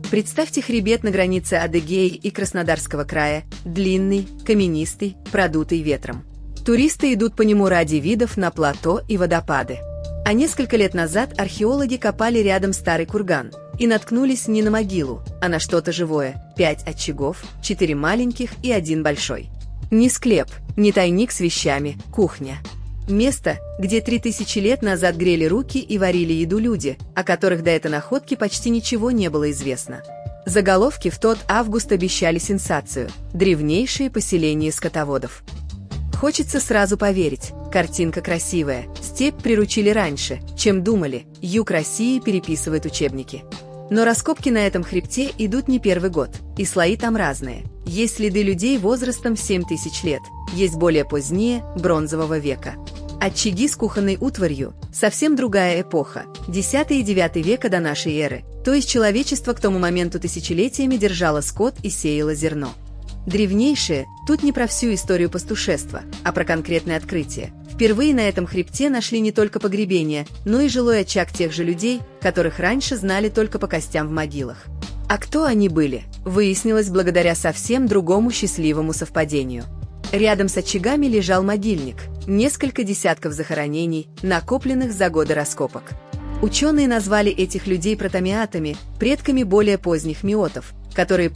Представьте хребет на границе Адыгеи и Краснодарского края, длинный, каменистый, продутый ветром. Туристы идут по нему ради видов на плато и водопады. А несколько лет назад археологи копали рядом старый курган и наткнулись не на могилу, а на что-то живое. 5 очагов, 4 маленьких и 1 большой. Не склеп, не тайник с вещами, кухня. Место, где 3000 лет назад грели руки и варили еду люди, о которых до этой находки почти ничего не было известно. Заголовки в тот август обещали сенсацию – древнейшие поселения скотоводов. Хочется сразу поверить, картинка красивая, степь приручили раньше, чем думали, юг России переписывает учебники. Но раскопки на этом хребте идут не первый год, и слои там разные. Есть следы людей возрастом в 7000 лет, есть более поздние, бронзового века. Очаги с кухонной утварью – совсем другая эпоха, X и IX века до нашей эры, то есть человечество к тому моменту тысячелетиями держало скот и сеяло зерно. Древнейшие – тут не про всю историю пастушества, а про конкретное открытие. Впервые на этом хребте нашли не только погребение, но и жилой очаг тех же людей, которых раньше знали только по костям в могилах. А кто они были, выяснилось благодаря совсем другому счастливому совпадению. Рядом с очагами лежал могильник, несколько десятков захоронений, накопленных за годы раскопок. Ученые назвали этих людей протомиатами, предками более поздних миотов, которые